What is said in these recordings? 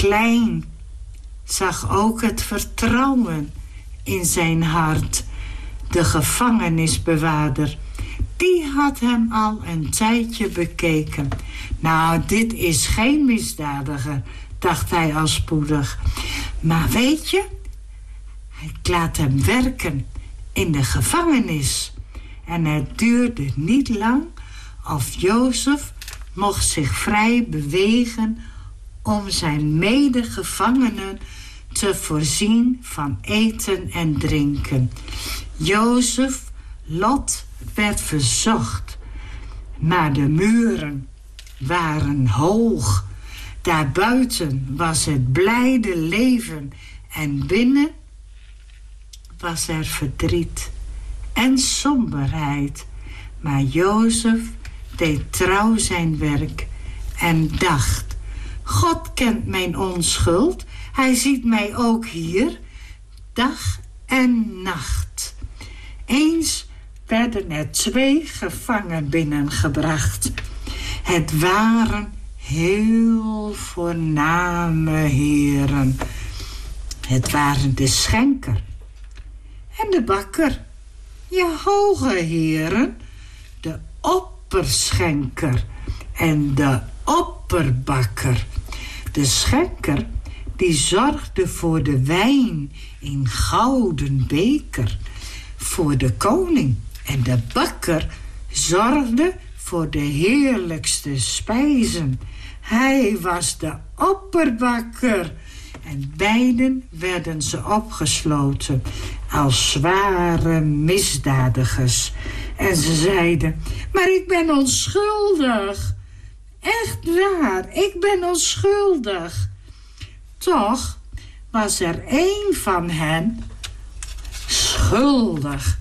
klein zag ook het vertrouwen in zijn hart. De gevangenisbewaarder, die had hem al een tijdje bekeken. Nou, dit is geen misdadiger, dacht hij al spoedig. Maar weet je, ik laat hem werken in de gevangenis. En het duurde niet lang of Jozef mocht zich vrij bewegen om zijn medegevangenen te voorzien van eten en drinken. Jozef lot werd verzocht, maar de muren waren hoog. Daarbuiten was het blijde leven en binnen was er verdriet en somberheid. Maar Jozef deed trouw zijn werk en dacht: God kent mijn onschuld, hij ziet mij ook hier, dag en nacht. Eens werden er 2 gevangenen binnengebracht. Het waren heel voorname heren. Het waren de schenker en de bakker. Ja, hoge heren, de opperschenker en de opperbakker. De schenker, die zorgde voor de wijn in gouden beker voor de koning. En de bakker zorgde voor de heerlijkste spijzen. Hij was de opperbakker. En beiden werden ze opgesloten als zware misdadigers. En ze zeiden: maar ik ben onschuldig. Echt waar, ik ben onschuldig. Toch was er 1 van hen schuldig.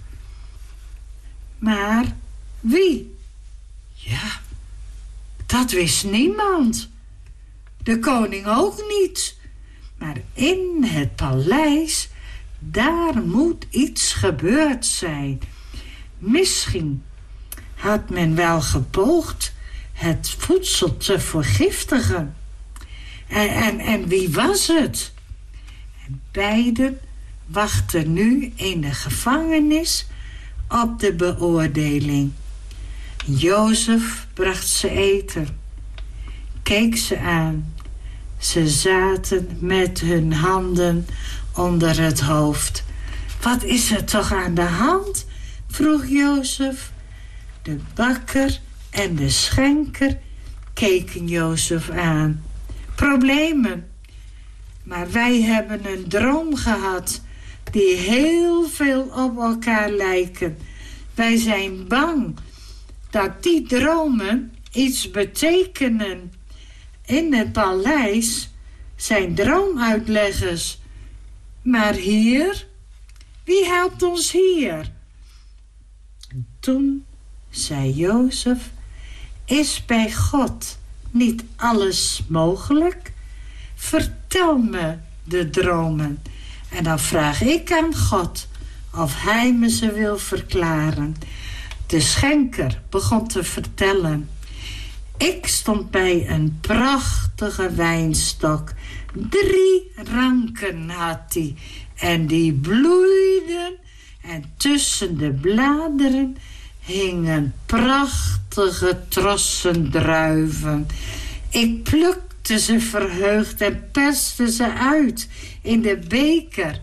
Maar wie? Ja, dat wist niemand. De koning ook niet. Maar in het paleis, daar moet iets gebeurd zijn. Misschien had men wel gepoogd het voedsel te vergiftigen. En wie was het? En beiden wachten nu in de gevangenis op de beoordeling. Jozef bracht ze eten, keek ze aan. Ze zaten met hun handen onder het hoofd. Wat is er toch aan de hand? Vroeg Jozef. De bakker en de schenker keken Jozef aan. Problemen. Maar wij hebben een droom gehad die heel veel op elkaar lijken. Wij zijn bang dat die dromen iets betekenen. In het paleis zijn droomuitleggers. Maar hier? Wie helpt ons hier? En toen zei Jozef: is bij God niet alles mogelijk? Vertel me de dromen. En dan vraag ik aan God of hij me ze wil verklaren. De schenker begon te vertellen. Ik stond bij een prachtige wijnstok. 3 ranken had die. En die bloeiden. En tussen de bladeren hingen prachtige trossen druiven. Ik plukte ze verheugd en perste ze uit in de beker.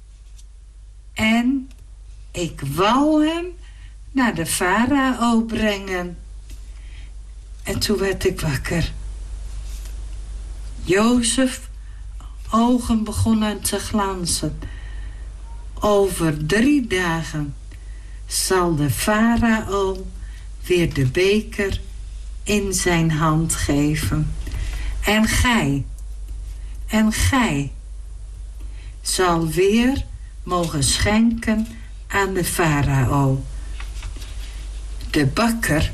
En ik wou hem naar de farao brengen. En toen werd ik wakker. Jozef's ogen begonnen te glanzen. Over 3 dagen zal de farao weer de beker in zijn hand geven. En gij zal weer mogen schenken aan de farao. De bakker: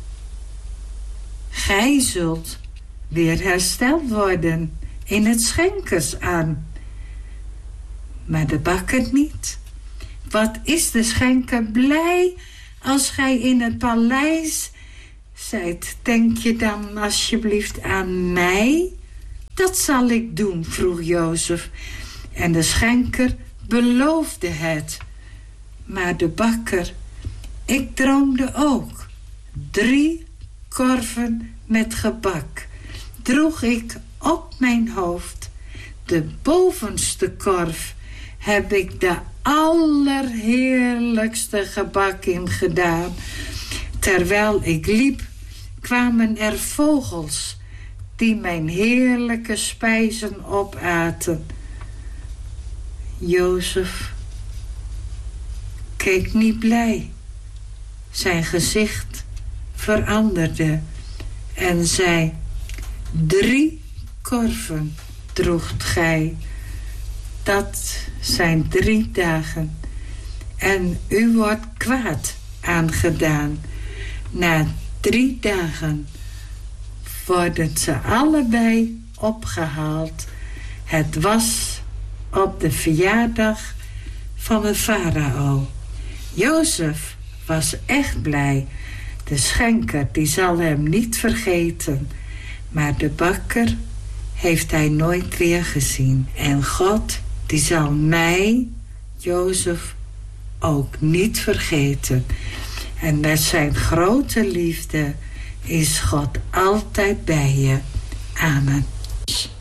gij zult weer hersteld worden in het schenkersaan. Maar de bakker niet. Wat is de schenker blij als gij in het paleis zijt? Denk je dan alsjeblieft aan mij? Dat zal ik doen, vroeg Jozef. En de schenker beloofde het. Maar de bakker, ik droomde ook. 3 korven met gebak droeg ik op mijn hoofd. De bovenste korf heb ik de allerheerlijkste gebak in gedaan. Terwijl ik liep, kwamen er vogels die mijn heerlijke spijzen opaten. Jozef keek niet blij. Zijn gezicht veranderde en zei: 3 korven droegt gij. Dat zijn 3 dagen. En u wordt kwaad aangedaan. Na 3 dagen worden ze allebei opgehaald. Het was op de verjaardag van de farao. Jozef was echt blij. De schenker die zal hem niet vergeten. Maar de bakker heeft hij nooit weer gezien. En God die zal mij, Jozef, ook niet vergeten. En met zijn grote liefde is God altijd bij je. Amen.